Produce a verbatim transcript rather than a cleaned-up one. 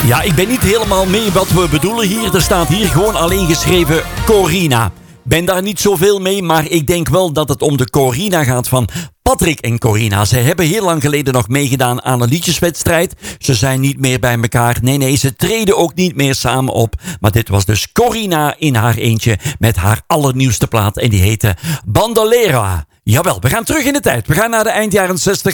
Ja, ik ben niet helemaal mee wat we bedoelen hier. Er staat hier gewoon alleen geschreven Corina. Ben daar niet zoveel mee, maar ik denk wel dat het om de Corina gaat van Patrick en Corina. Ze hebben heel lang geleden nog meegedaan aan een liedjeswedstrijd. Ze zijn niet meer bij elkaar. Nee, nee, ze treden ook niet meer samen op. Maar dit was dus Corina in haar eentje met haar allernieuwste plaat. En die heette Bandolera. Jawel, we gaan terug in de tijd. We gaan naar de eind jaren zestig.